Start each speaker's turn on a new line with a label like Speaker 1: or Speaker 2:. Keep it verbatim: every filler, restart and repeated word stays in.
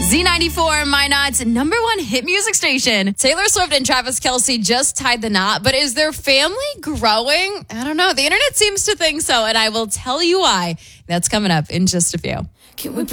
Speaker 1: Z ninety-four, My Knot's number one hit music station. Taylor Swift and Travis Kelce just tied the knot, but is their family growing? I don't know. The internet seems to think so, and I will tell you why. That's coming up in just a few. Can we